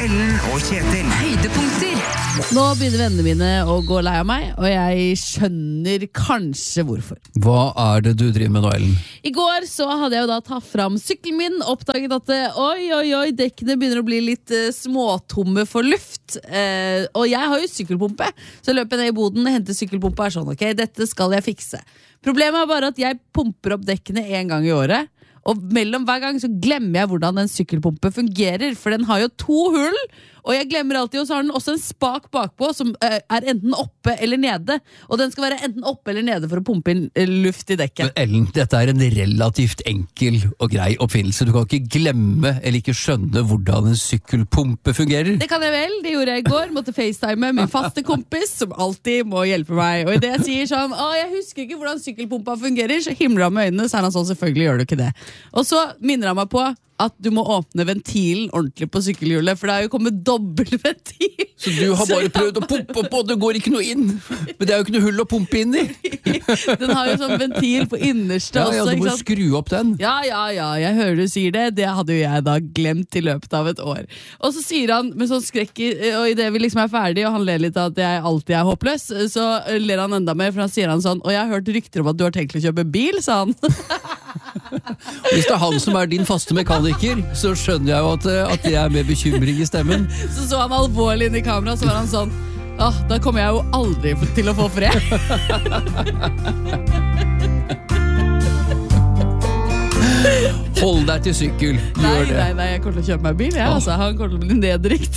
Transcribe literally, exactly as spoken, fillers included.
Ellen og Kjetil. Høydepunkter. Nå begynner vennene mine å gå lei av meg, og jeg skjønner kanskje hvorfor. Hva er det du driver med nå, Ellen? I går så hadde jeg jo da tatt fram sykkelen min, oppdaget at eh, oi, oi, oi, dekkene begynner å bli litt eh, småtomme for luft. Eh, og jeg har jo sykkelpumpe, så løper jeg ned i boden, henter sykkelpumpe og er sånn, ok, dette skal jeg fikse. Problemet er bare at jeg pumper opp dekkene en gang i året, og mellom hver gang så glemmer jeg hvordan en sykkelpumpe fungerer, for den har jo to hull, og jeg glemmer alltid, og så har den også en spak bakpå som uh, er enten oppe eller nede, og den skal være enten oppe eller nede for å pumpe inn uh, luft i dekket. Men Ellen, dette er en relativt enkel og grei oppfinnelse. Du kan ikke glemme eller ikke skjønne hvordan en sykkelpumpe fungerer. Det kan jeg vel, det gjorde jeg i går, måtte facetime min faste kompis, som alltid må hjelpe meg, og i det jeg sier sånn, å, jeg husker ikke hvordan sykkelpumpa fungerer, så himler han med øynene, så er han sånn, selvfølgelig gjør du ikke det. Og så minner han meg på at du må åpne ventilen ordentlig på sykkelhjulet, for det har jo kommet dobbeltventil. Så du har bare prøvd å pumpe på, det går ikke noe inn. Men det er jo ikke noe hull å pumpe inn i. Den har jo sånn ventil på innerste ja, også. Ja, du må skru opp den. Ja, ja, ja, jeg hører du sier det. Det hadde jo jeg da glemt i løpet av et år. Og så sier han med sånn skrekk, og i det vi liksom er ferdig, og han ler litt av at jeg alltid er håpløs, så ler han enda mer, for han sier han sånn, og jeg har hørt rykter om at du har tenkt å kjøpe bil, sa han. Hvis det er han som er din faste mekaniker, så skjønner jeg jo at, at det er med bekymring i stemmen. Så så han alvorlig inn i kamera, så var han sånn, åh, da kommer jeg jo aldri til å få fred. Hold deg til sykkel, gjør Nei, det. nei, nei, jeg kommer til å kjøpe meg bil, jeg, altså. Han kommer til å bli nedrikt.